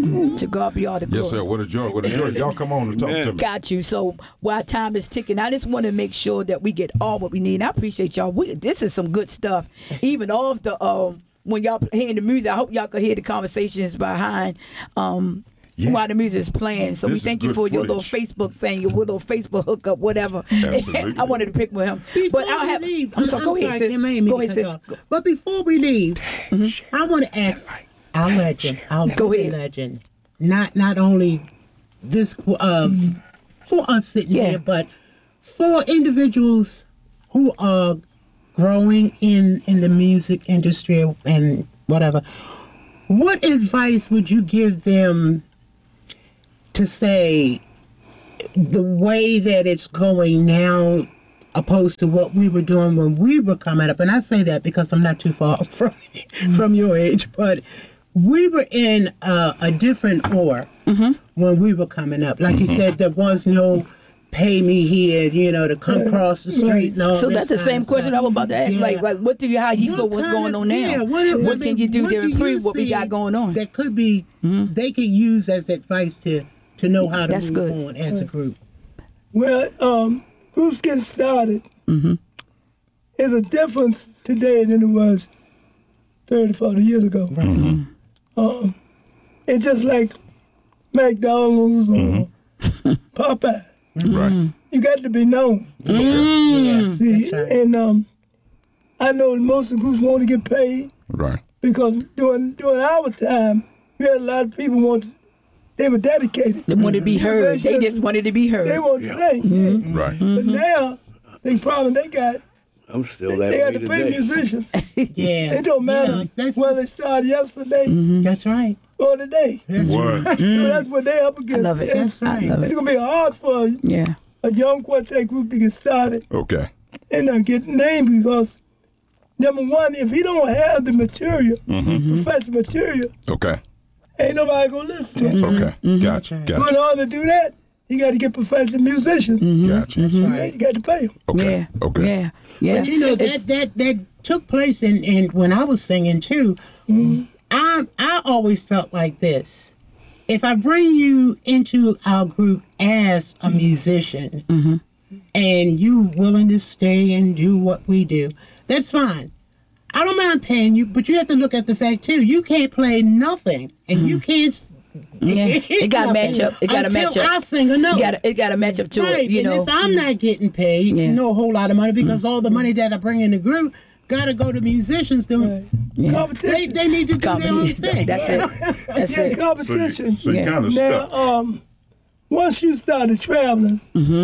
To God be all the glory. Yes, sir. What a joy. What a joy. Y'all come on and talk to me. Got you. So while time is ticking, I just want to make sure that we get all what we need. And I appreciate y'all. This is some good stuff. Even off the when y'all hearing the music, I hope y'all can hear the conversations behind while the music is playing. So we thank you for your little Facebook thing, your little Facebook hookup, whatever. Absolutely. I wanted to pick with him. Before But I'll have. we leave, I'm sorry. Go ahead, sis. Go ahead, sis. But before we leave, I want to ask our legend, our Go ahead. legend, not only this for us sitting here, but for individuals who are growing in the music industry and whatever. What advice would you give them to say the way that it's going now opposed to what we were doing when we were coming up? And I say that because I'm not too far from your age, but we were in a different era when we were coming up. Like you said, there was no pay me here, to come across the street and all. So that's the same question I was about to ask. Yeah. Like what do you, how you feel what's going on now? Yeah, what can you do to improve what we got going on? That could be, they could use as advice to know how to move on as a group. Well, groups getting started is a difference today than it was 30, 40 years ago. It's just like McDonald's or Popeye. Right. You got to be known. Yeah, See, that's right. and I know most of the groups want to get paid Right. because during our time, we had a lot of people they were dedicated. They wanted to be heard. They just wanted to be heard. They wanted to sing. Right. But now, the problem they got, I'm still that they got way to pay today. musicians. Yeah. It don't matter whether it started yesterday That's right. or today. That's Word. right. So that's what they up against. I love it. That's right. I love It's it. going to be hard for Yeah. a young quartet group to get started Okay. and get named because, number one, if he don't have the material, professional material, Okay. ain't nobody going to listen to him. Okay. Gotcha. But in Gotcha. order to do that, you got to get professional musicians. Gotcha. You got to pay them. Okay. Yeah. Okay. Yeah. Yeah. But that took place in when I was singing too. I always felt like this. If I bring you into our group as a musician and you willing to stay and do what we do, that's fine. I don't mind paying you, but you have to look at the fact too. You can't play nothing, and you can't. Yeah. It got to match up. It got to match Until up. I sing a note. It got to match up to Right, it. You and know. if I'm not getting paid, Yeah. a whole lot of money because all the money that I bring in the group gotta go to musicians. Competition. They need to do their own thing. That's it. That's Yeah, it. competition. So you Yeah. kind of stuck. Now, once you started traveling,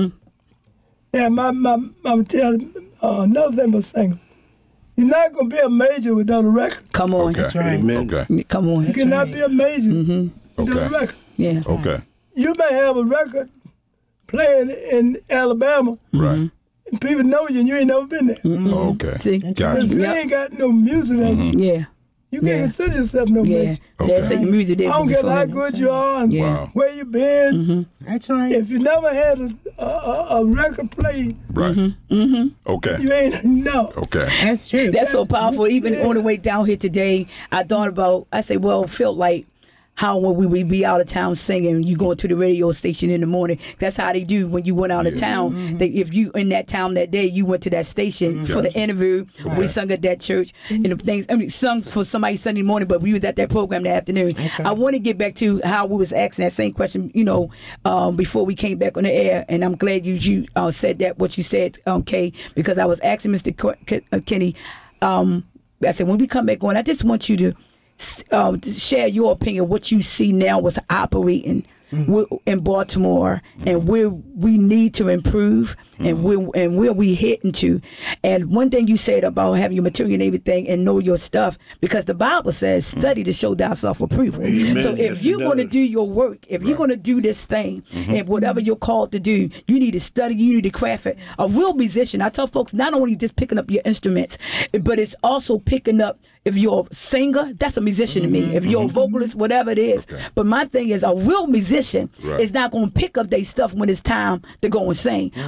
and I'm telling another thing about singing, you're not going to be a major without a record. Come on. Okay. right. Amen. Okay. Come on. You cannot be a major without a Okay. record. Yeah. Okay. You may have a record playing in Alabama, Right. and people know you, and you ain't never been there. Okay. See? But Gotcha. if you Yep. ain't got no music, Yeah. you can't Yeah. consider yourself no Yeah. major. That's Okay. it. Your music I there don't care before. how good you are and Yeah. Wow. where you been. That's right. If you never had a record played, Right. Okay. you ain't no. Okay. That's true. That's so powerful. Even on the way down here today, I thought about, I say, well, felt like how when we would be out of town singing, you going to the radio station in the morning. That's how they do when you went out of town. They, if you in that town that day, you went to that station for the Gotcha. interview. We sung at that church and the things. I mean, sung for somebody Sunday morning, but we was at that program that afternoon. That's right. I want to get back to how we was asking that same question, before we came back on the air, and I'm glad you said that what you said, Kay, because I was asking Mr. Kenny. I said when we come back on, I just want you to share your opinion, what you see now was operating in Baltimore and where we need to improve and where we heading to. And one thing you said about having your material and everything and know your stuff, because the Bible says study to show thyself approval. Amen. So Yes, if it you're going to does. do your work, if you're going to do this thing and whatever you're called to do, you need to study, you need to craft it. A real musician, I tell folks, not only just picking up your instruments, but it's also picking up, if you're a singer, that's a musician to me. If you're a vocalist, whatever it is. Okay. But my thing is, a real musician Right. is not going to pick up their stuff when it's time to go and sing. A real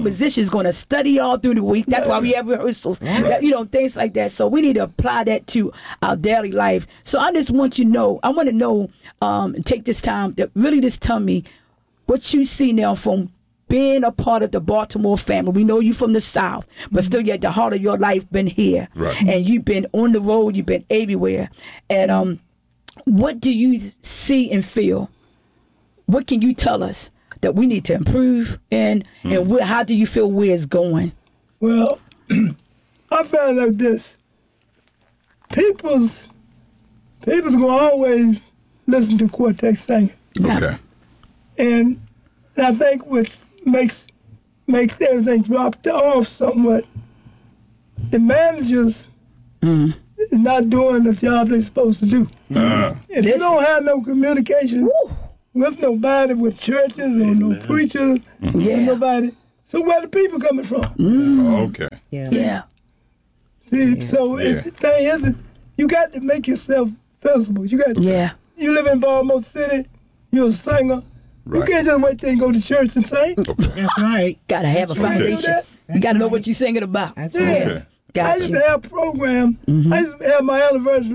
musicians going to study all through the week. That's why we have rehearsals. That, things like that. So we need to apply that to our daily life. So I just want you to know. I want to know. Take this time to really just tell me what you see now from being a part of the Baltimore family. We know you from the South, but still yet the heart of your life been here. Right. And you've been on the road, you've been everywhere. And what do you see and feel? What can you tell us that we need to improve and how do you feel where it's going? Well, I feel like this. People's gonna always listen to quartet singing. Okay. And I think what makes everything drop off somewhat, the managers is not doing the job they're supposed to do. If you don't have no communication with nobody, with churches or no preachers, with nobody, so where the people coming from? Okay. Yeah. See, so it's, the thing is, you got to make yourself visible. You got You live in Baltimore City, you're a singer. Right. You can't just wait till you go to church and sing. That's right. Gotta have a foundation. You gotta know what you're singing about. That's Yeah. right. Okay. I Got used you. to have a program. I used to have my anniversary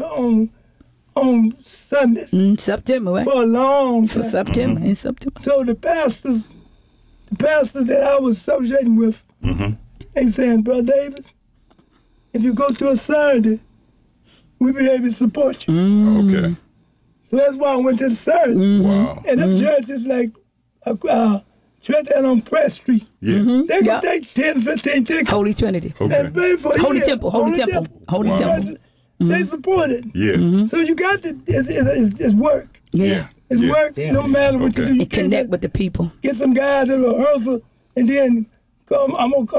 on Sundays September, right? for a long For time. September, in September. So the pastors that I was associating with, they saying, Brother Davis, if you go to a Saturday, we'll be able to support you. Okay. So that's why I went to the Saturday. Wow. And them churches like church out on Press Street, Yeah. they can Yeah. take 10, 15 tickets Holy Trinity. Okay. and pay for Holy years. Temple, Holy Temple, Holy Wow. Temple. They support it. Yeah. So you got to, it's work. Yeah. It's work no matter what you Okay. do. You And connect with the people. Get some guys in rehearsal and then come, I'm going to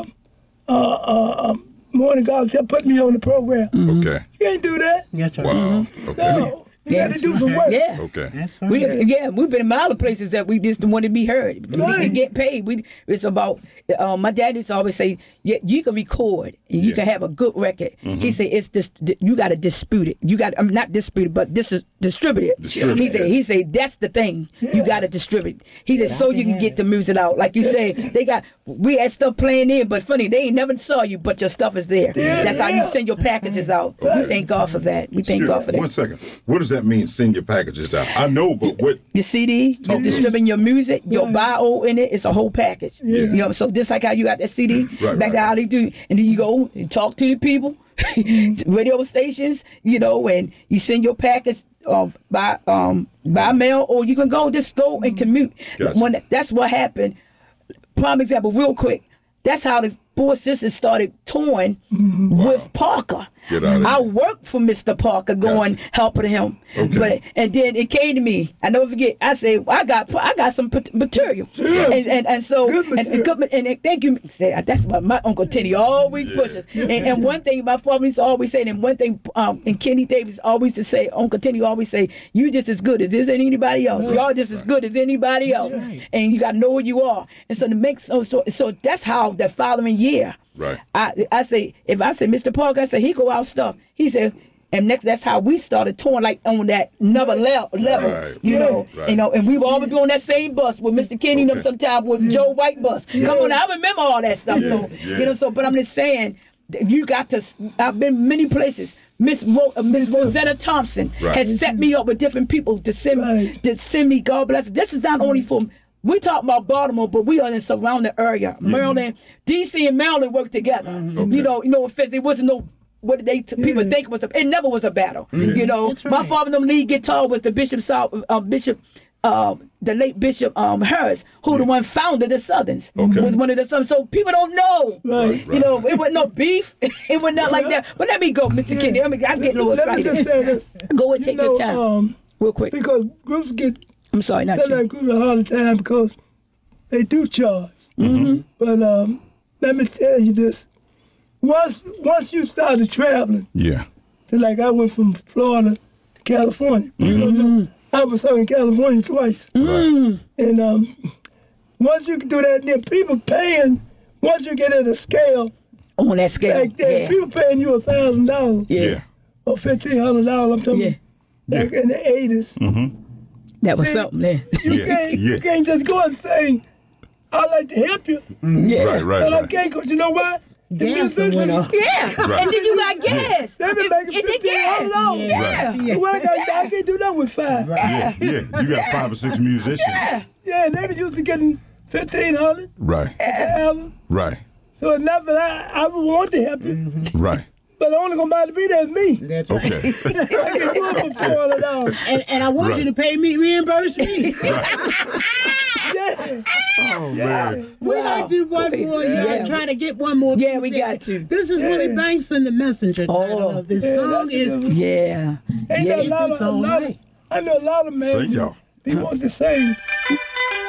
call Morning God to put me on the program. Okay. You can't do that. That's right. Wow. Okay. No. You got to do some work. Yeah. Okay. That's right. We've been in a lot of places that we just want to be heard. We Right. can get paid. It's about. My dad used to always say, "Yeah, you can record and you can have a good record." He said, "It's this. You got to dispute it. You got. I'm not dispute it, but this is distribute it." Distribute He said that's the thing. You got to distribute. He said so you can get the music out. Like you said, we had stuff playing in, but funny they ain't never saw you, but your stuff is there. Yeah, That's how you yeah. send your packages out. We thank God for that. We thank God for that. 1 second. What does that mean? Send your packages out. I know, but what? Your CD, you're distributing your music, your bio in it, it's a whole package. Yeah. You know, so just like how you got that CD, Right, back to how they do, and then you go and talk to the people, radio stations, and you send your package by mail, or you can just go and commute. Gotcha. That's what happened. Prime example, real quick. That's how the Four Sisters started touring with Parker. Get out of I here. worked for Mr. Parker, going helping him. Okay. And then it came to me. I never forget. I said, I got some material, and so Good material. and thank you. That's what my Uncle Teddy always pushes. And one thing my father used to always say, and one thing, and Kenny Davis always to say, Uncle Teddy always say, you just as good as this and anybody else. Y'all just as good as anybody else, and you got to know who you are. And so to make so that's how the following year. Right. I say, if I say Mr. Parker, I say he go out stuff. He said, and next that's how we started touring, like on that another level, Right. Right. and we've always been on that same bus with Mr. Kenny, Okay. sometimes with Joe White bus. Come on, I remember all that stuff. But I'm just saying, you got to. I've been many places. Miss Rosetta Thompson Right. has set me up with different people to send me. God bless. This is not only for. We talk about Baltimore, but we are in the surrounding area. Maryland, D.C. and Maryland work together. If it wasn't no, what did people think it was? It never was a battle. That's My right. father, lead guitar was the the late Bishop Harris, who the one founded the Southerns. Okay. Was one of the Southerns. So people don't know. Right. It wasn't no beef. It was not like that. But let me go, Mr. Kenny. I'm getting a little Let me just excited. say this. Go and take your time, real quick. Because groups get I'm sorry, not tell you. that group a hard time because they do charge. But let me tell you this. Once you started traveling, Yeah. to like I went from Florida to California. You don't know, I was in California twice. Right. And once you can do that, then people paying, once you get at a scale, On that scale. like that, Yeah. people paying you $1,000 Yeah. or $1,500, I'm talking Yeah. back in the 80s. That was See, something there. You Yeah, can't yeah. you can't just go and say, I like to help you, Yeah. Right, right, but I right. can't, because you know why? The Gas done went up. Yeah. Right. And then you got gas. They been making And then gas. $1,500. Yeah. Yeah. Well, I can't do that with 5. Yeah, yeah. You got 5 or 6 musicians. Yeah, and they was used to getting $1,500. Right, right, So it's not that I would want to help you, right. but the only gonna buy to be there is me. That's right. Okay. I can do it for $400. And I want you to pay me, reimburse me. Yeah. Oh man. We gotta do one more. Yeah, try to get one more. Yeah, piece we in. got to. This is Willie Bankston, the messenger. Title of this song is. Yeah. Ain't Yeah. there a lot It's of, all right. I know a lot of men Sing, y'all. they want to sing.